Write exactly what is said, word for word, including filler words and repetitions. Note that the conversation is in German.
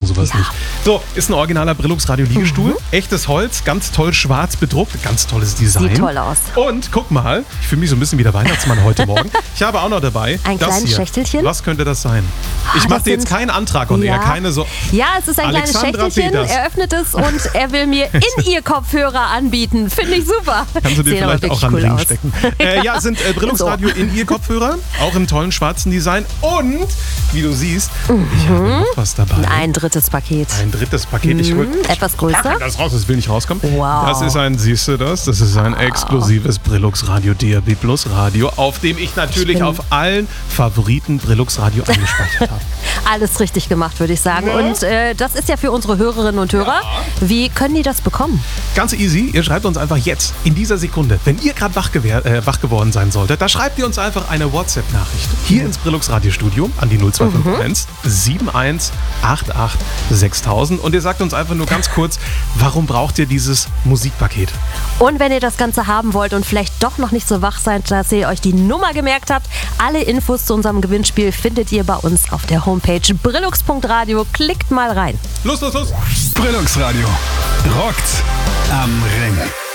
sowas Ja. nicht. So, ist ein originaler Brillux Radio Liegestuhl. Mhm. Echtes Holz, ganz toll schwarz bedruckt. Ganz tolles Design. Sieht toll aus. Und guck mal, ich fühle mich so ein bisschen wie der Weihnachtsmann heute Morgen. Ich habe auch noch dabei Ein das kleines hier. Schächtelchen? Was könnte das sein? Ah, Ich mache das dir jetzt sind- keinen Antrag und Ja. eher keine so... Ja, es ist ein Alexandra kleines Schächtelchen. Peters. Er öffnet es und er will mir in ihr Kopfhörer anbieten. Finde ich super. Kannst du dir Sehen aber vielleicht auch wirklich an den cool Ring aus. stecken. Äh, ja, sind äh, Brillux So. Radio in ihr Kopfhörer. Auch im tollen schwarzen Design. Und, wie du siehst, ich habe noch was dabei. Ein drittes Paket. Ein drittes Paket. Ich hol, Etwas größer. Pack das raus, das will nicht rauskommen. Wow. Das ist ein, siehst du das? Das ist ein exklusives Brillux Radio D A B Plus Radio, auf dem ich natürlich Ich bin- auf allen Favoriten Brillux Radio eingespeichert habe. Alles richtig gemacht, würde ich sagen. Ja. Und äh, das ist ja für unsere Hörerinnen und Hörer. Wie können die das bekommen? Ganz easy, ihr schreibt uns einfach jetzt, in dieser Sekunde, wenn ihr gerade wach, gewehr- äh, wach geworden sein solltet, da schreibt ihr uns einfach eine WhatsApp-Nachricht. Hier ins Brillux Radio Studio an die null zwei fünf eins sieben eins acht acht sechstausend und ihr sagt uns einfach nur ganz kurz, warum braucht ihr dieses Musikpaket? Und wenn ihr das Ganze haben wollt und vielleicht doch noch nicht so wach seid, dass ihr euch die Nummer gemerkt habt, alle Infos zu unserem Gewinnspiel findet ihr bei uns auf der Homepage brillux punkt radio. Klickt mal rein. Los, los, los! Brillux Radio rockt am Ring.